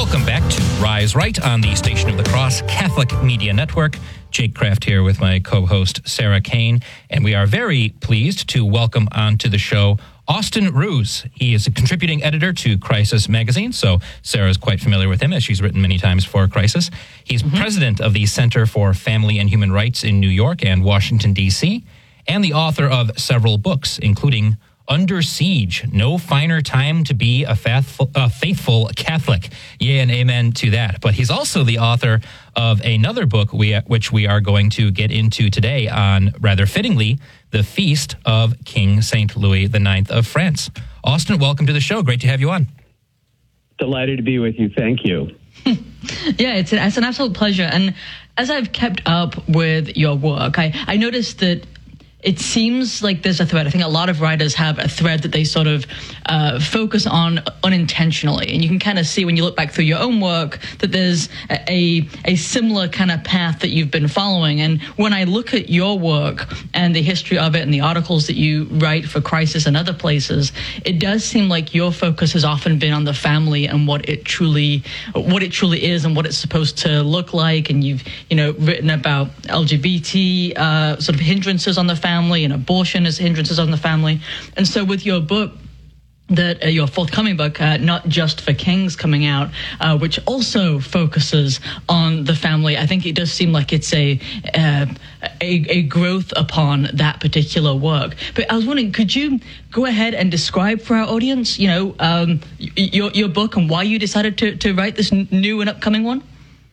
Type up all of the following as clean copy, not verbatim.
Welcome back to Rise Right on the Station of the Cross Catholic Media Network. Jake Kraft here with my co-host Sarah Kane, and we are very pleased to welcome onto the show Austin Ruse. He is a contributing editor to Crisis Magazine, so Sarah's quite familiar with him as she's written many times for Crisis. He's president of the Center for Family and Human Rights in New York and Washington, D.C., and the author of several books, including Under Siege, No Finer Time to Be a Faithful Catholic. Yea and amen to that. But he's also the author of another book, which we are going to get into today on, rather fittingly, the feast of King St. Louis IX of France. Austin, welcome to the show. Great to have you on. Delighted to be with you. Thank you. Yeah, it's an absolute pleasure. And as I've kept up with your work, I noticed that it seems like there's a thread. I think a lot of writers have a thread that they sort of focus on unintentionally. And you can kind of see when you look back through your own work that there's a similar kind of path that you've been following. And when I look at your work and the history of it and the articles that you write for Crisis and other places, it does seem like your focus has often been on the family and what it truly is and what it's supposed to look like. And you've, written about LGBT sort of hindrances on the family and abortion as hindrances on the family. And so with your book, your forthcoming book, Not Just for Kings, coming out, which also focuses on the family, I think it does seem like it's a growth upon that particular work. But I was wondering, could you go ahead and describe for our audience, your book and why you decided to write this new and upcoming one?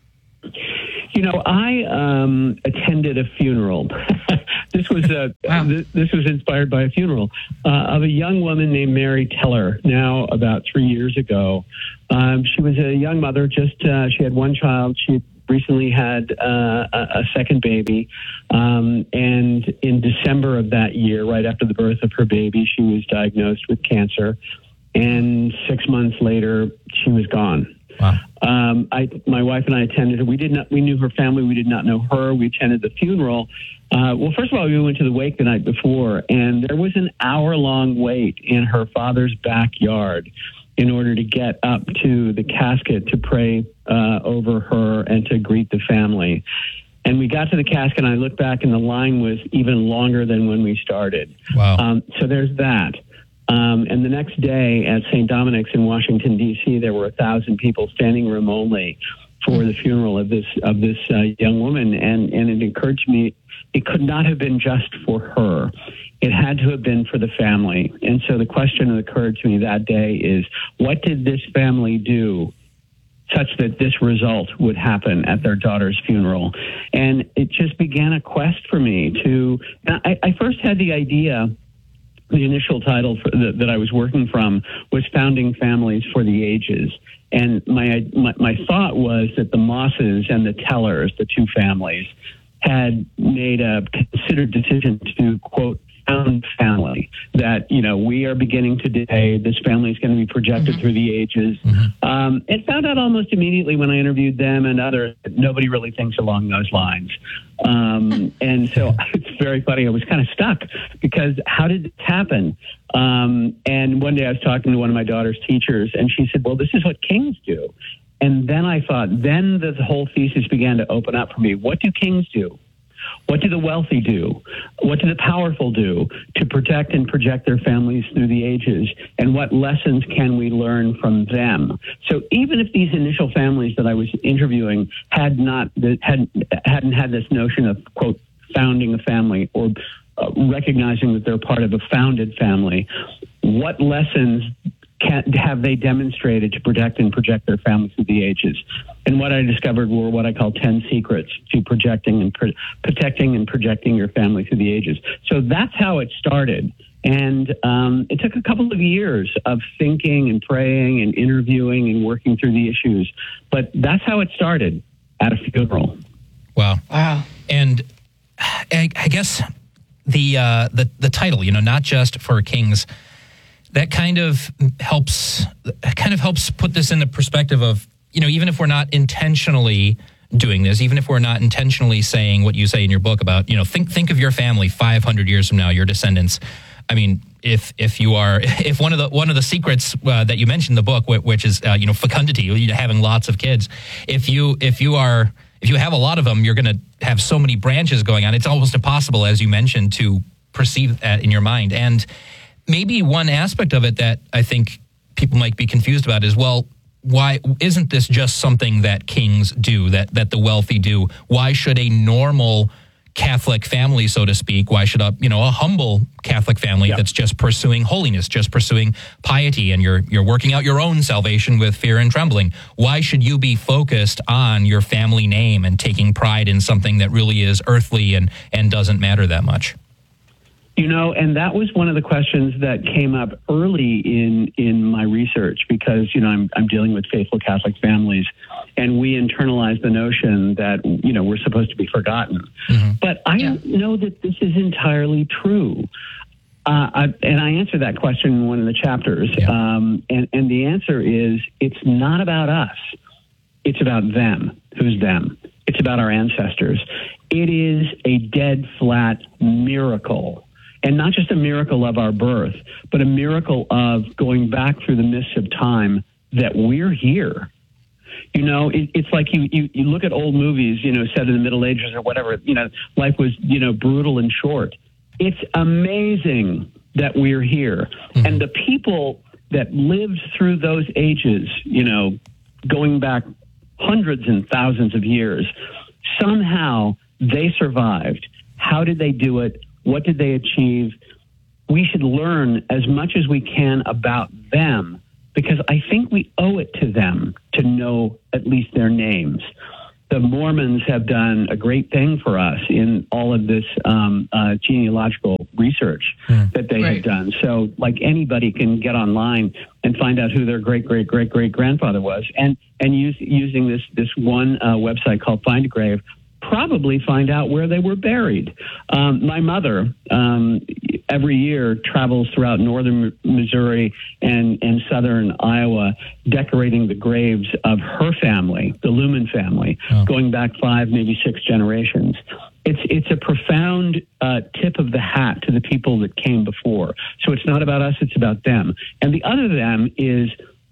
I attended a funeral. This was this was inspired by a funeral of a young woman named Mary Teller. Now, about 3 years ago, she was a young mother. She had one child. She recently had a second baby, and in December of that year, right after the birth of her baby, she was diagnosed with cancer. And 6 months later, she was gone. Wow. My wife and I attended. We knew her family. We did not know her. We attended the funeral. Well, first of all, we went to the wake the night before, and there was an hour-long wait in her father's backyard in order to get up to the casket to pray over her and to greet the family. And we got to the casket, and I looked back, and the line was even longer than when we started. Wow. So there's that. And the next day at St. Dominic's in Washington, D.C., there were 1,000 people, standing room only, for the funeral of this young woman. And it occurred to me, it could not have been just for her. It had to have been for the family. And so the question that occurred to me that day is, what did this family do such that this result would happen at their daughter's funeral? And it just began a quest for me to... I first had the idea... The initial title that I was working from was Founding Families for the Ages. And my thought was that the Mosses and the Tellers, the two families, had made a considered decision to, quote, found family. That, we are beginning today. This family is going to be projected through the ages. And found out almost immediately when I interviewed them and others that nobody really thinks along those lines. And so it's very funny. I was kind of stuck because how did this happen? And one day I was talking to one of my daughter's teachers, and she said, well, this is what kings do. And then I thought, then the whole thesis began to open up for me. What do kings do? What do the wealthy do? What do the powerful do to protect and project their families through the ages? And what lessons can we learn from them? So even if these initial families that I was interviewing hadn't had this notion of, quote, founding a family or recognizing that they're part of a founded family, what lessons have they demonstrated to protect and project their families through the ages? And what I discovered were what I call 10 secrets to protecting and projecting your family through the ages. So that's how it started. And it took a couple of years of thinking and praying and interviewing and working through the issues. But that's how it started, at a funeral. Wow. And I guess the title, Not Just for Kings, that kind of helps put this in the perspective of, even if we're not intentionally doing this, even if we're not intentionally saying what you say in your book about, think of your family 500 years from now, your descendants. I mean, if one of the secrets that you mentioned in the book, which is fecundity, having lots of kids, if you have a lot of them, you're going to have so many branches going on. It's almost impossible, as you mentioned, to perceive that in your mind. And maybe one aspect of it that I think people might be confused about is, well, why isn't this just something that kings do, that the wealthy do? Why should a normal Catholic family, so to speak, why should a humble Catholic family that's just pursuing holiness, just pursuing piety, and you're working out your own salvation with fear and trembling, why should you be focused on your family name and taking pride in something that really is earthly and doesn't matter that much? And that was one of the questions that came up early in my research, because, I'm dealing with faithful Catholic families, and we internalize the notion that, we're supposed to be forgotten. Mm-hmm. But I don't know that this is entirely true. And I answer that question in one of the chapters. Yeah. And the answer is, it's not about us. It's about them. Who's them? It's about our ancestors. It is a dead flat miracle. And not just a miracle of our birth, but a miracle of going back through the mists of time that we're here. It's like you look at old movies, set in the Middle Ages or whatever, life was, brutal and short. It's amazing that we're here. Mm-hmm. And the people that lived through those ages, going back hundreds and thousands of years, somehow they survived. How did they do it? What did they achieve? We should learn as much as we can about them, because I think we owe it to them to know at least their names. The Mormons have done a great thing for us in all of this genealogical research that they have done. So, like, anybody can get online and find out who their great-great-great-great-grandfather was, and using this one website called Find a Grave, probably find out where they were buried. My mother every year travels throughout northern Missouri and southern Iowa, decorating the graves of her family, the Lumen family, going back 5, maybe 6 generations. It's a profound tip of the hat to the people that came before. So it's not about us, it's about them. And the other them is,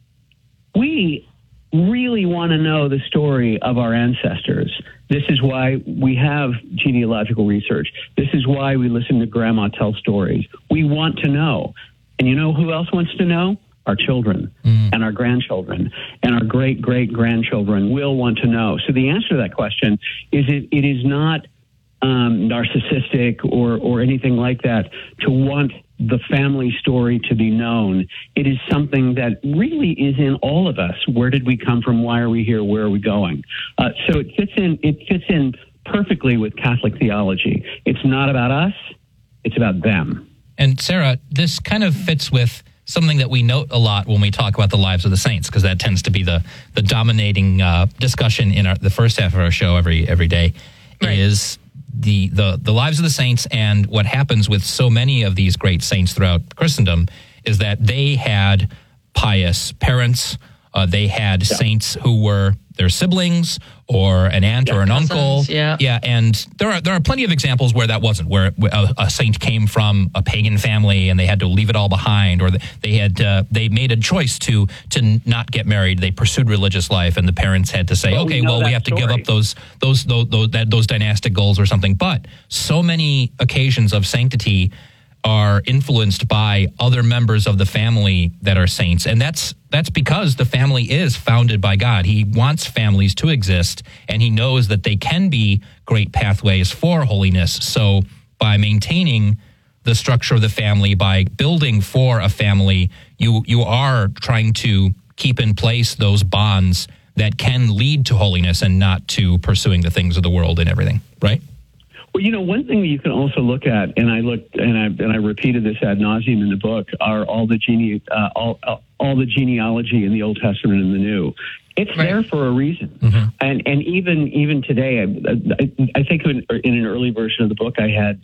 we really want to know the story of our ancestors. This is why we have genealogical research. This is why we listen to grandma tell stories. We want to know. And you know who else wants to know? Our children and our grandchildren and our great-great-grandchildren will want to know. So the answer to that question is it is not narcissistic or anything like that to want the family story to be known. It is something that really is in all of us. Where did we come from? Why are we here? Where are we going? So it fits in perfectly with Catholic theology. It's not about us. It's about them. And Sarah, this kind of fits with something that we note a lot when we talk about the lives of the saints, because that tends to be the dominating discussion in the first half of our show every day, is the lives of the saints. And what happens with so many of these great saints throughout Christendom is that they had pious parents. They had saints who were their siblings or an aunt or an uncle. And there are plenty of examples where that wasn't, where a saint came from a pagan family and they had to leave it all behind, or they made a choice to not get married. They pursued religious life, and the parents had to say, we have to give up those dynastic goals or something. But so many occasions of sanctity are influenced by other members of the family that are saints. And that's because the family is founded by God. He wants families to exist, and he knows that they can be great pathways for holiness. So by maintaining the structure of the family, by building for a family, you are trying to keep in place those bonds that can lead to holiness and not to pursuing the things of the world and everything, right? Well, one thing that you can also look at, and I repeated this ad nauseum in the book, are all the genealogy in the Old Testament and the New. It's there for a reason, and even today, I think in an early version of the book, I had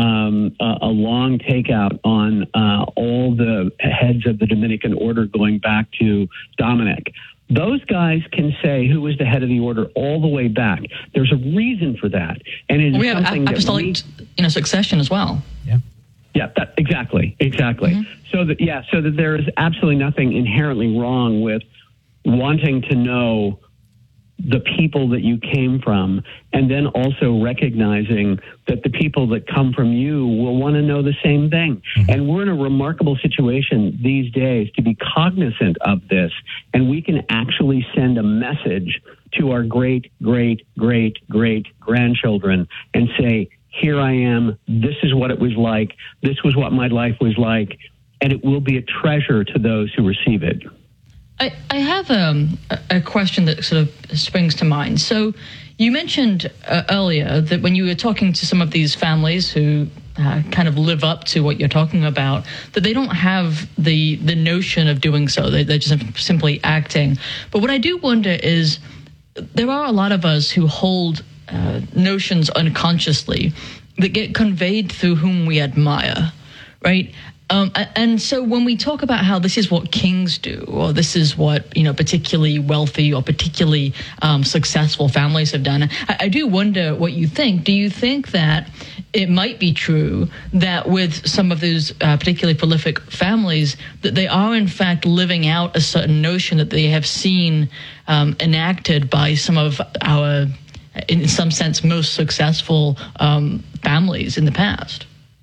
a long takeout on all the heads of the Dominican order going back to Dominic. Those guys can say who was the head of the order all the way back. There's a reason for that, and we have apostolic, succession as well. Yeah, exactly. Mm-hmm. So that there is absolutely nothing inherently wrong with wanting to know the people that you came from, and then also recognizing that the people that come from you will want to know the same thing. Mm-hmm. And we're in a remarkable situation these days to be cognizant of this, and we can actually send a message to our great, great, great, great grandchildren and say, here I am, this is what it was like, this was what my life was like, and it will be a treasure to those who receive it. I have a question that sort of springs to mind. So you mentioned earlier that when you were talking to some of these families who kind of live up to what you're talking about, that they don't have the notion of doing so. They're just simply acting. But what I do wonder is there are a lot of us who hold notions unconsciously that get conveyed through whom we admire, right? And so when we talk about how this is what kings do, or this is what, particularly wealthy or particularly successful families have done, I do wonder what you think. Do you think that it might be true that with some of those particularly prolific families, that they are in fact living out a certain notion that they have seen enacted by some of our, in some sense, most successful families in the past?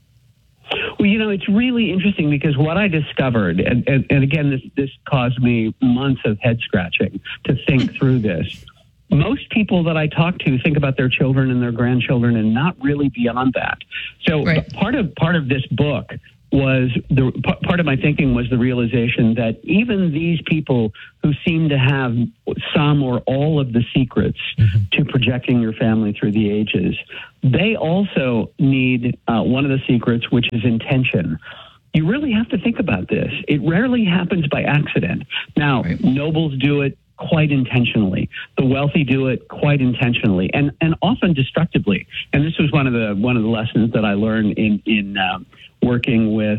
Well, it's really interesting because what I discovered, and again, this caused me months of head scratching to think through this. Most people that I talk to think about their children and their grandchildren and not really beyond that. So right. part of this book was part of my thinking was the realization that even these people who seem to have some or all of the secrets to projecting your family through the ages, they also need one of the secrets, which is intention. You really have to think about this. It rarely happens by accident. Now, right. Nobles do it quite intentionally. The wealthy do it quite intentionally, and often destructively. And this was one of the lessons that I learned in working with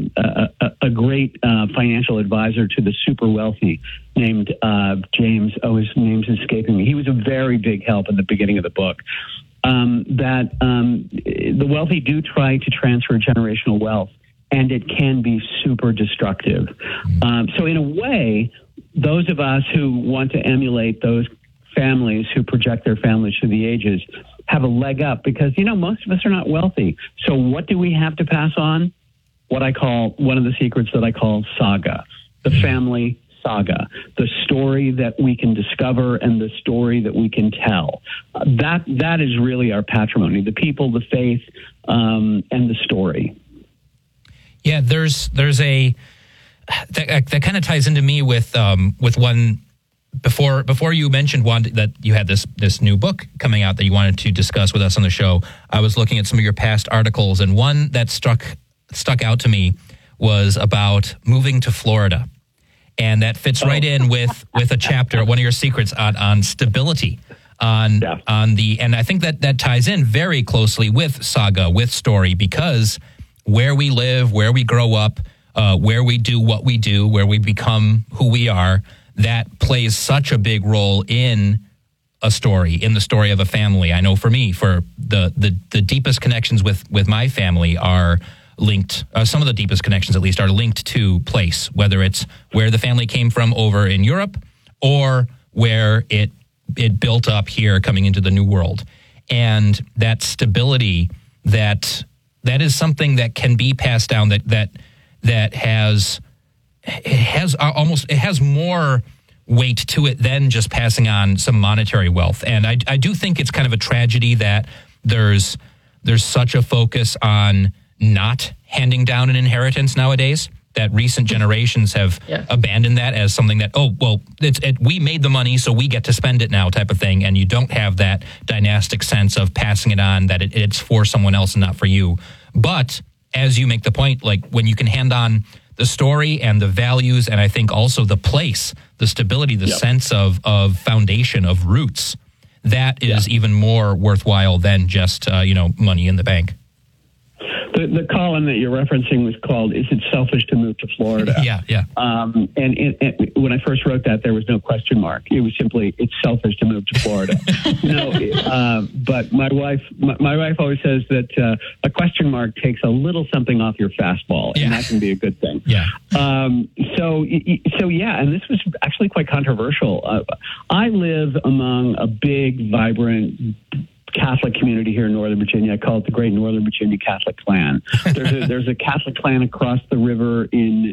a great financial advisor to the super wealthy named James. Oh, his name's escaping me. He was a very big help in the beginning of the book. The wealthy do try to transfer generational wealth, and it can be super destructive. So in a way, those of us who want to emulate those families who project their families through the ages have a leg up because, most of us are not wealthy. So what do we have to pass on? One of the secrets that I call saga, the family saga, the story that we can discover and the story that we can tell. That is really our patrimony, the people, the faith, and the story. Yeah, there's a that kind of ties into me with one before you mentioned one that you had this new book coming out that you wanted to discuss with us on the show. I was looking at some of your past articles, and one that stuck out to me was about moving to Florida, and that fits right in with a chapter, one of your secrets on stability. And I think that ties in very closely with saga, with story, because where we live, where we grow up, where we do what we do, where we become who we are, that plays such a big role in a story, in the story of a family. I know for me, for the deepest connections with my family are linked, some of the deepest connections at least are linked to place, whether it's where the family came from over in Europe or where it built up here coming into the New World. And that stability, that is something that can be passed down, that has more weight to it than just passing on some monetary wealth. And I do think it's kind of a tragedy that there's such a focus on not handing down an inheritance nowadays, that recent generations have abandoned that as something that, we made the money, so we get to spend it now type of thing. And you don't have that dynastic sense of passing it on, that it's for someone else and not for you. But as you make the point, like when you can hand on the story and the values, and I think also the place, the stability, the sense of foundation, of roots, that is even more worthwhile than just, money in the bank. the column that you're referencing was called "Is It Selfish to Move to Florida?" Yeah. And when I first wrote that, there was no question mark. It was simply, "It's selfish to move to Florida." But my wife always says that a question mark takes a little something off your fastball, and that can be a good thing. Yeah. So yeah, and this was actually quite controversial. I live among a big, vibrant Catholic community here in Northern Virginia. I call it the Great Northern Virginia Catholic Clan. There's a Catholic clan across the river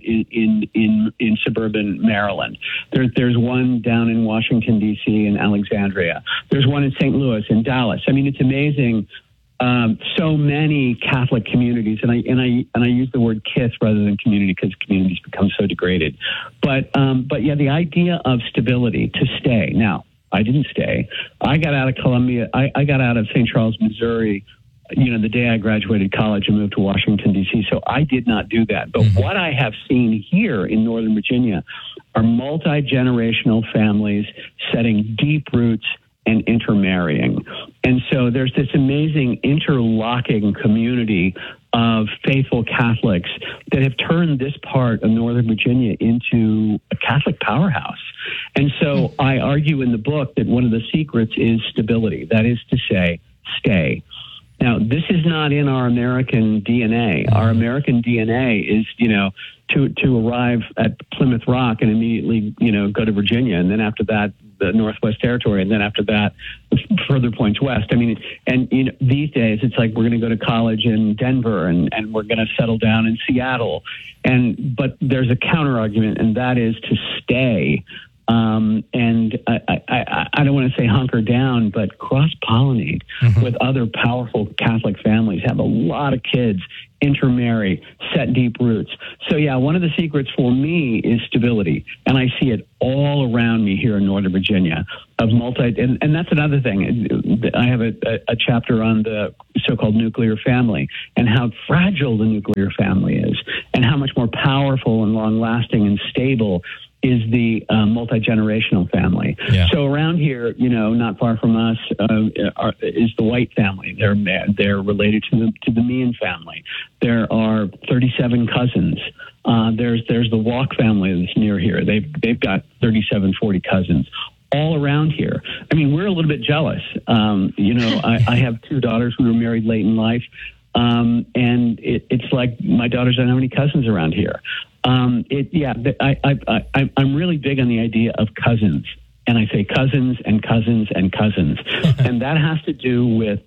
in suburban Maryland. There's one down in Washington D.C. in Alexandria. There's one in St. Louis, in Dallas. I mean, it's amazing. So many Catholic communities, and I use the word KISS rather than community because communities become so degraded. But yeah, the idea of stability, to stay. Now, I didn't stay. I got out of Columbia. I got out of St. Charles, Missouri, the day I graduated college and moved to Washington, D.C. So I did not do that. But what I have seen here in Northern Virginia are multi-generational families setting deep roots and intermarrying. And so there's this amazing interlocking community of faithful Catholics that have turned this part of Northern Virginia into a Catholic powerhouse. And so I argue in the book that one of the secrets is stability. That is to say, stay. Now, this is not in our American DNA. Our American DNA is, to arrive at Plymouth Rock and immediately, go to Virginia. And then after that, the Northwest Territory. And then after that, further points west. I mean, and these days it's like we're going to go to college in Denver and we're going to settle down in Seattle. But there's a counter argument, and that is to stay. And I don't want to say hunker down, but cross-pollinate with other powerful Catholic families, have a lot of kids, intermarry, set deep roots. So yeah, one of the secrets for me is stability. And I see it all around me here in Northern Virginia of and that's another thing. I have a chapter on the so-called nuclear family and how fragile the nuclear family is and how much more powerful and long-lasting and stable is the multi-generational family. Yeah. So around here, not far from us, is the White family. They're related to the Meehan family. There are 37 cousins. There's the Walk family that's near here. They've got 37, 40 cousins all around here. I mean, we're a little bit jealous. I have two daughters who were married late in life. And it's like my daughters don't have any cousins around here. I'm really big on the idea of cousins, and I say cousins and cousins and cousins, and that has to do with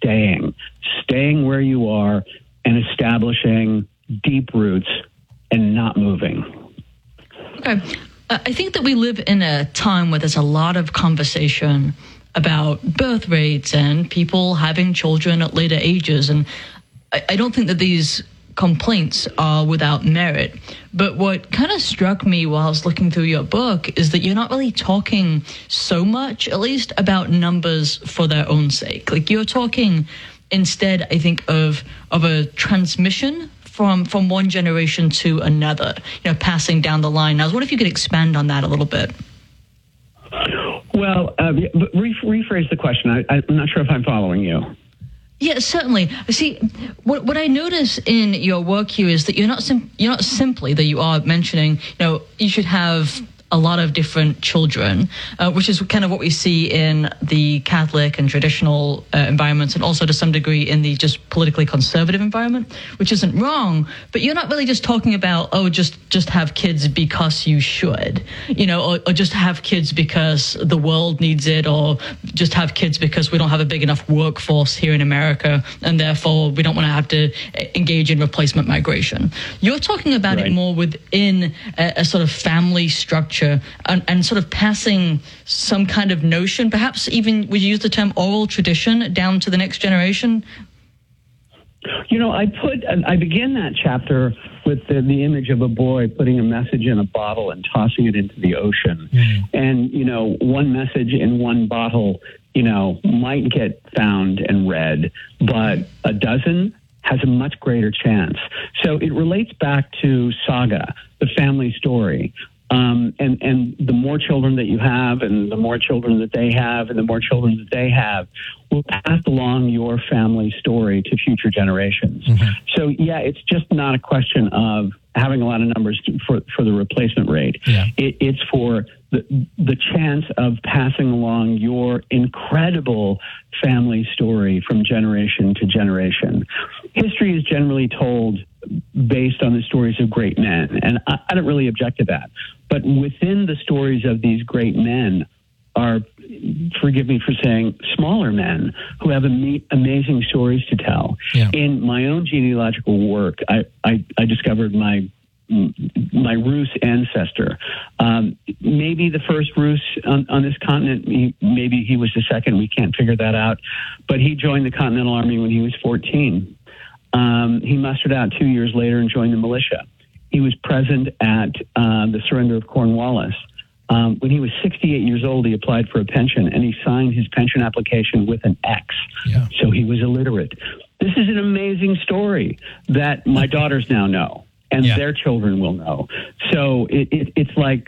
staying where you are and establishing deep roots and not moving. Okay. I think that we live in a time where there's a lot of conversation about birth rates and people having children at later ages, and I don't think that these complaints are without merit. But what kind of struck me while I was looking through your book is that you're not really talking so much, at least, about numbers for their own sake. Like, you're talking instead, I think, of a transmission from one generation to another, passing down the line. I was wondering if you could expand on that a little bit. Well, rephrase the question. I'm not sure if I'm following you. Yeah, certainly. See, what I notice in your work here is that you're not simply that you are mentioning, you should have a lot of different children, which is kind of what we see in the Catholic and traditional environments, and also to some degree in the just politically conservative environment, which isn't wrong. But you're not really just talking about, just have kids because you should, or just have kids because the world needs it, or just have kids because we don't have a big enough workforce here in America, and therefore we don't want to have to engage in replacement migration. You're talking about it more within a sort of family structure. And sort of passing some kind of notion, perhaps even we use the term oral tradition down to the next generation? I begin that chapter with the image of a boy putting a message in a bottle and tossing it into the ocean. And, one message in one bottle, might get found and read, but a dozen has a much greater chance. So it relates back to saga, the family story. And the more children that you have, and the more children that they have, and the more children that they have, will pass along your family story to future generations. Mm-hmm. So, yeah, it's just not a question of having a lot of numbers for the replacement rate. Yeah. It's for the chance of passing along your incredible family story from generation to generation. History is generally told based on the stories of great men, and I don't really object to that. But within the stories of these great men are, forgive me for saying, smaller men who have amazing stories to tell. Yeah. In my own genealogical work, I discovered my Rus ancestor. Maybe the first Rus on this continent, maybe he was the second, we can't figure that out. But he joined the Continental Army when he was 14. He mustered out 2 years later and joined the militia. He was present at the surrender of Cornwallis. When he was 68 years old, he applied for a pension, and he signed his pension application with an X. Yeah. So he was illiterate. This is an amazing story that my daughters now know, and their children will know. So it's like,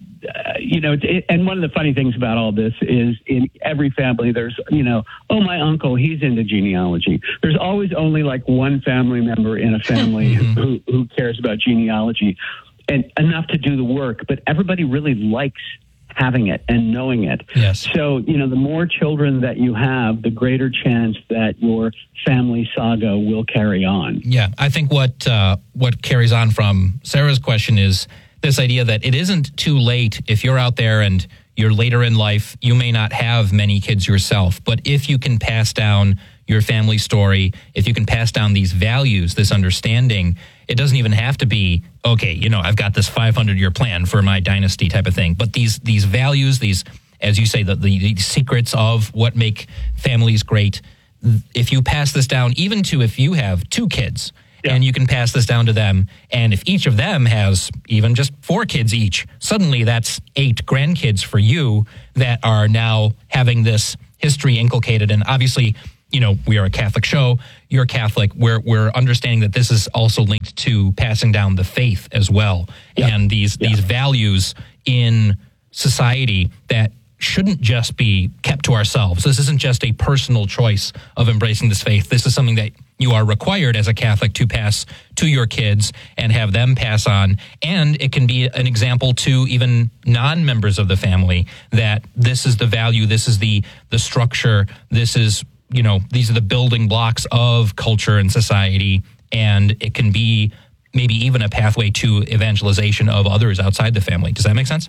and one of the funny things about all this is in every family there's, oh, my uncle, he's into genealogy. There's always only like one family member in a family who cares about genealogy, and enough to do the work, but everybody really likes having it and knowing it. Yes. So, the more children that you have, the greater chance that your family saga will carry on. Yeah, I think what carries on from Sarah's question is this idea that it isn't too late if you're out there and you're later in life, you may not have many kids yourself, but if you can pass down your family story, if you can pass down these values, this understanding, it doesn't even have to be, okay, I've got this 500-year plan for my dynasty type of thing. But these values, these, as you say, the secrets of what make families great, if you pass this down, even to if you have 2 kids, and you can pass this down to them, and if each of them has even just 4 kids each, suddenly that's 8 grandkids for you that are now having this history inculcated. And obviously, we are a Catholic show. You're Catholic. We're understanding that this is also linked to passing down the faith as well, and these values in society that shouldn't just be kept to ourselves. This isn't just a personal choice of embracing this faith. This is something that you are required as a Catholic to pass to your kids and have them pass on. And it can be an example to even non-members of the family that this is the value, this is the structure, this is, these are the building blocks of culture and society. And it can be maybe even a pathway to evangelization of others outside the family. Does that make sense?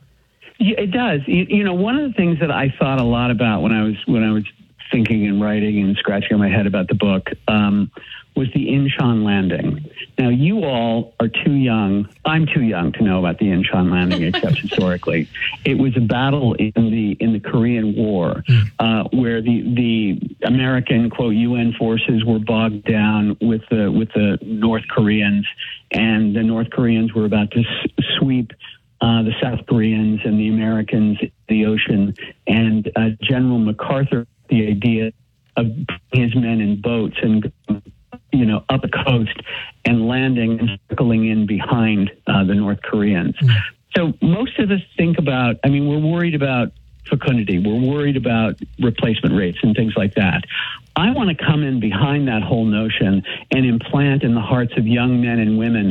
Yeah, it does. One of the things that I thought a lot about when I was thinking and writing and scratching on my head about the book was the Inchon Landing. Now, you all are too young. I'm too young to know about the Inchon Landing, except historically. It was a battle in the Korean War where the American, quote, UN forces were bogged down with the North Koreans, and the North Koreans were about to sweep the South Koreans and the Americans in the ocean. And General MacArthur, the idea of putting his men in boats and up the coast and landing and circling in behind the North Koreans. So most of us think about, we're worried about fecundity. We're worried about replacement rates and things like that. I want to come in behind that whole notion and implant in the hearts of young men and women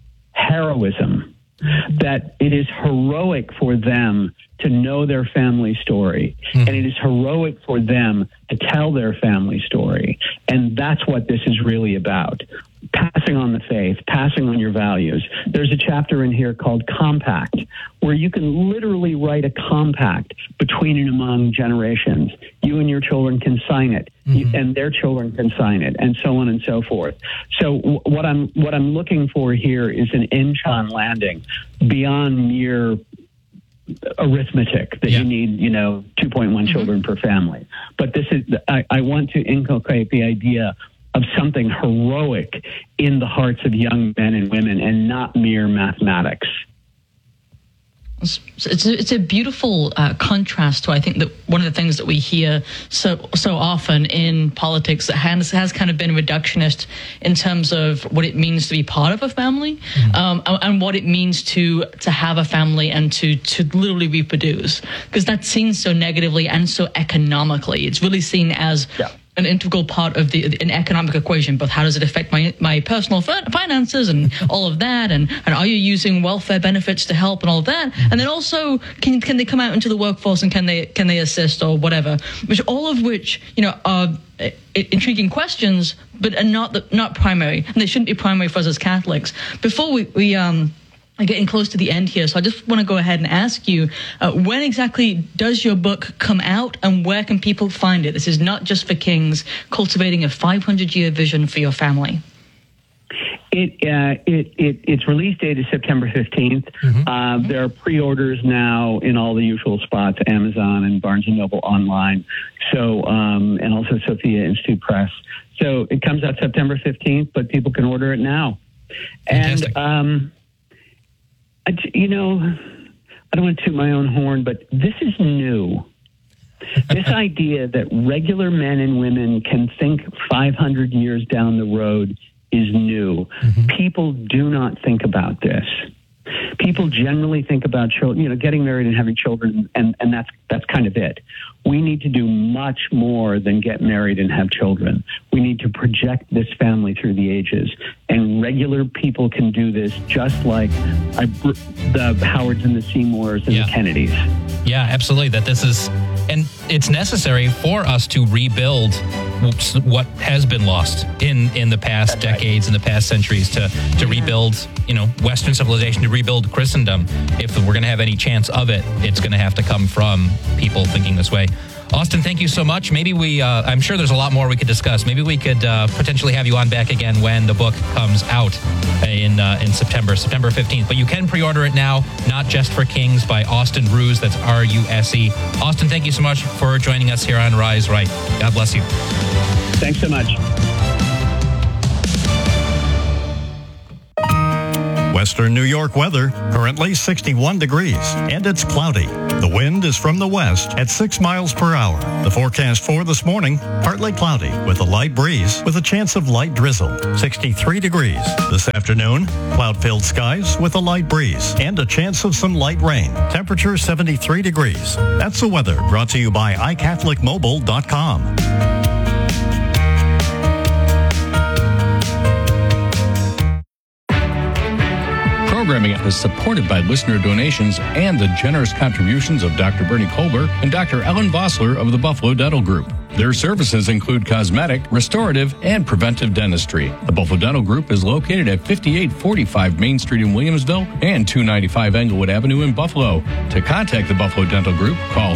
heroism, that it is heroic for them to know their family story, and it is heroic for them to tell their family story. And that's what this is really about. Passing on the faith, passing on your values. There's a chapter in here called Compact, where you can literally write a compact between and among generations. You and your children can sign it, and their children can sign it, and so on and so forth. So what I'm looking for here is an Inchon Landing beyond mere arithmetic that you need, 2.1 children per family. But this is, I want to inculcate the idea of something heroic in the hearts of young men and women, and not mere mathematics. It's a beautiful contrast to, I think, that one of the things that we hear so often in politics that has kind of been reductionist in terms of what it means to be part of a family, and what it means to have a family and to literally reproduce, because that's seen so negatively and so economically. It's really seen as an integral part of an economic equation. But how does it affect my personal finances and all of that? And are you using welfare benefits to help and all of that? And then also, can they come out into the workforce and can they assist or whatever? All of which are intriguing questions, but are not primary, and they shouldn't be primary for us as Catholics. Before we are getting close to the end here, so I just want to go ahead and ask you, when exactly does your book come out, and where can people find it? This is Not Just for Kings, Cultivating a 500-Year Vision for Your Family. Its release date is September 15th. There are pre-orders now in all the usual spots, Amazon and Barnes & Noble online, so and also Sophia Institute Press. So it comes out September 15th, but people can order it now. Fantastic. And I don't want to toot my own horn, but this is new. This idea that regular men and women can think 500 years down the road is new. People do not think about this. People generally think about children, getting married and having children, and that's kind of it. We need to do much more than get married and have children. We need to project this family through the ages, and regular people can do this, just like the Howards and the Seymours and the Kennedys. Yeah, absolutely. And it's necessary for us to rebuild what has been lost in the past decades, in the past centuries, to rebuild, Western civilization, to rebuild Christendom. If we're going to have any chance of it, it's going to have to come from people thinking this way. Austin, thank you so much. Maybe I'm sure there's a lot more we could discuss. Maybe we could potentially have you on back again when the book comes out in September 15th. But you can pre-order it now, Not Just for Kings by Austin Ruse. That's R-U-S-E. Austin, thank you so much for joining us here on Rise Right. God bless you. Thanks so much. Western New York weather, currently 61 degrees, and it's cloudy. The wind is from the west at 6 miles per hour. The forecast for this morning, partly cloudy with a light breeze with a chance of light drizzle, 63 degrees. This afternoon, cloud-filled skies with a light breeze and a chance of some light rain. Temperature 73 degrees. That's the weather, brought to you by iCatholicMobile.com. Programming is supported by listener donations and the generous contributions of Dr. Bernie Kolber and Dr. Ellen Vossler of the Buffalo Dental Group. Their services include cosmetic, restorative, and preventive dentistry. The Buffalo Dental Group is located at 5845 Main Street in Williamsville and 295 Englewood Avenue in Buffalo. To contact the Buffalo Dental Group, call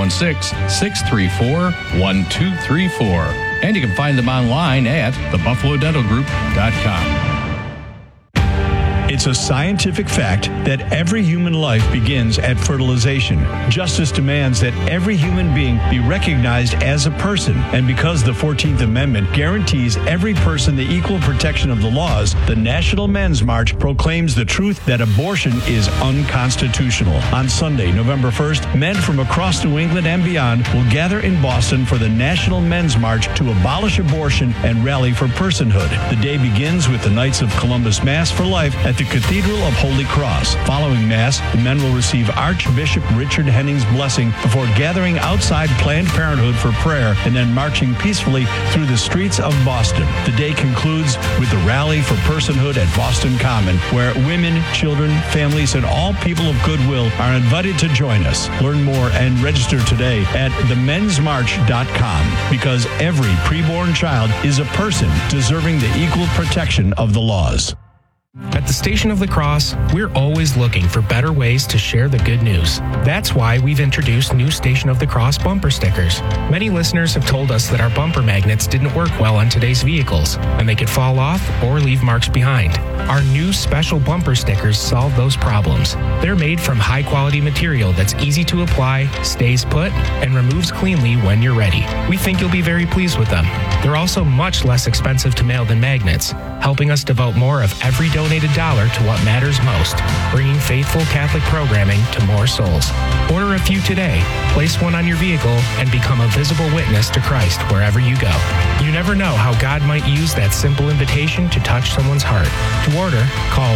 716-634-1234. And you can find them online at thebuffalodentalgroup.com. It's a scientific fact that every human life begins at fertilization. Justice demands that every human being be recognized as a person. And because the 14th Amendment guarantees every person the equal protection of the laws, the National Men's March proclaims the truth that abortion is unconstitutional. On Sunday, November 1st, men from across New England and beyond will gather in Boston for the National Men's March to abolish abortion and rally for personhood. The day begins with the Knights of Columbus Mass for Life at the Cathedral of Holy Cross. Following Mass, the men will receive Archbishop Richard Henning's blessing before gathering outside Planned Parenthood for prayer and then marching peacefully through the streets of Boston. The day concludes with the Rally for Personhood at Boston Common, where women, children, families, and all people of goodwill are invited to join us. Learn more and register today at themensmarch.com, because every preborn child is a person deserving the equal protection of the laws. At the Station of the Cross, we're always looking for better ways to share the good news. That's why we've introduced new Station of the Cross bumper stickers. Many listeners have told us that our bumper magnets didn't work well on today's vehicles, and they could fall off or leave marks behind. Our new special bumper stickers solve those problems. They're made from high-quality material that's easy to apply, stays put, and removes cleanly when you're ready. We think you'll be very pleased with them. They're also much less expensive to mail than magnets, helping us devote more of every donation donate $1 to what matters most, bringing faithful Catholic programming to more souls. Order a few today, place one on your vehicle, and become a visible witness to Christ wherever you go. You never know how God might use that simple invitation to touch someone's heart. To order, call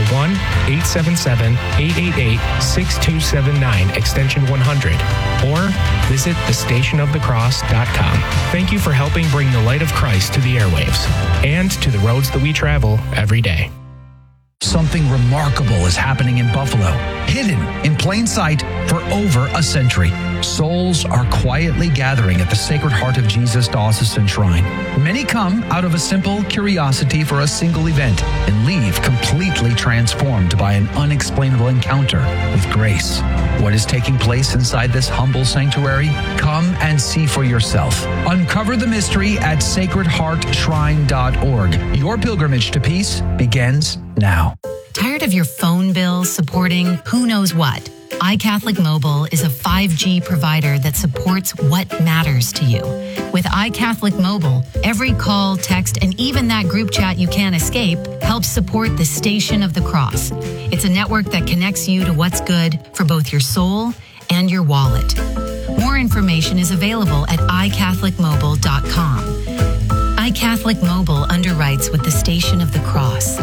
1-877-888-6279, extension 100, or visit thestationofthecross.com. Thank you for helping bring the light of Christ to the airwaves and to the roads that we travel every day. Something remarkable is happening in Buffalo, hidden in plain sight for over a century. Souls are quietly gathering at the Sacred Heart of Jesus Diocesan Shrine. Many come out of a simple curiosity for a single event and leave completely transformed by an unexplainable encounter with grace. What is taking place inside this humble sanctuary? Come and see for yourself. Uncover the mystery at sacredheartshrine.org. Your pilgrimage to peace begins now. Tired of your phone bill supporting who knows what? iCatholic Mobile is a 5G provider that supports what matters to you. With iCatholic Mobile, every call, text, and even that group chat you can't escape helps support the Station of the Cross. It's a network that connects you to what's good for both your soul and your wallet. More information is available at iCatholicMobile.com. iCatholic Mobile underwrites with the Station of the Cross.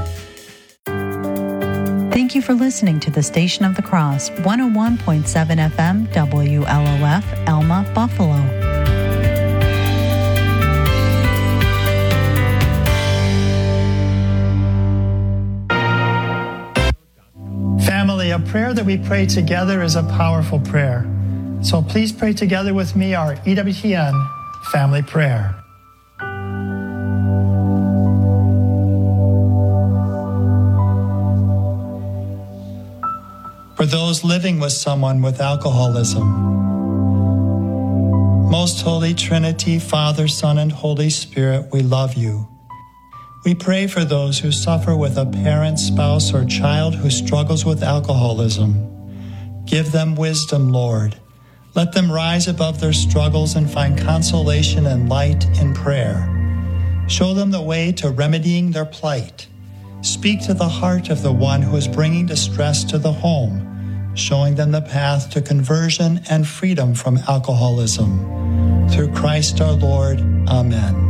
Thank you for listening to the Station of the Cross, 101.7 FM, WLOF, Elma, Buffalo. Family, a prayer that we pray together is a powerful prayer. So please pray together with me our EWTN family prayer. For those living with someone with alcoholism. Most Holy Trinity, Father, Son, and Holy Spirit, we love you. We pray for those who suffer with a parent, spouse, or child who struggles with alcoholism. Give them wisdom, Lord. Let them rise above their struggles and find consolation and light in prayer. Show them the way to remedying their plight. Speak to the heart of the one who is bringing distress to the home, showing them the path to conversion and freedom from alcoholism. Through Christ our Lord. Amen.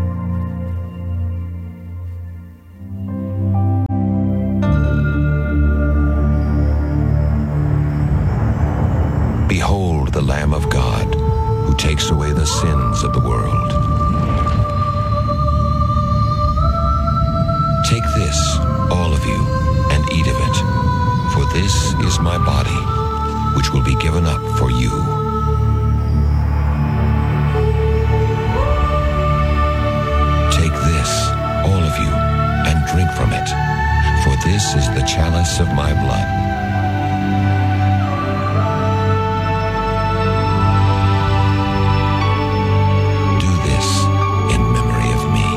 Behold the Lamb of God, who takes away the sins of the world. Take this, all of you, and eat of it. For this is my body, which will be given up for you. Take this, all of you, and drink from it. For this is the chalice of my blood. Do this in memory of me.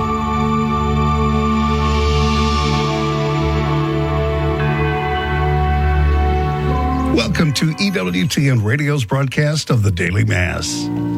Welcome to EWTN Radio's broadcast of the Daily Mass.